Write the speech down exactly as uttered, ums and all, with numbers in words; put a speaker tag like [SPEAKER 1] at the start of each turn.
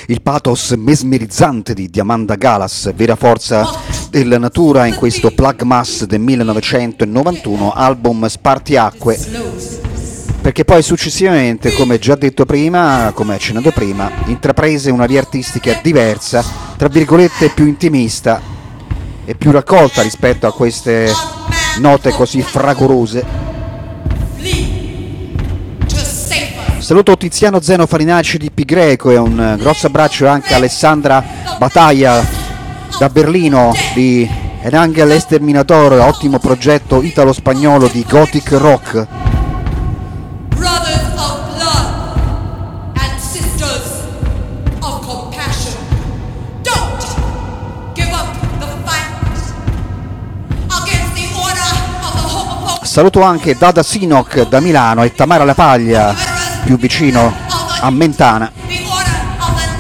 [SPEAKER 1] il pathos mesmerizzante di Diamanda Galas, vera forza della natura in questo Plug Mass del millenovecentonovantuno, album Spartiacque, perché poi successivamente, come già detto prima, come accennato prima, intraprese una via artistica diversa, tra virgolette più intimista e più raccolta rispetto a queste note così fragorose. Saluto Tiziano Zeno Farinacci di Pi Greco e un grosso abbraccio anche a Alessandra Battaglia da Berlino di Un Angel Esterminator, ottimo progetto italo-spagnolo di gothic rock. Saluto anche Dada Sinok da Milano e Tamara La Paglia, più vicino a Mentana.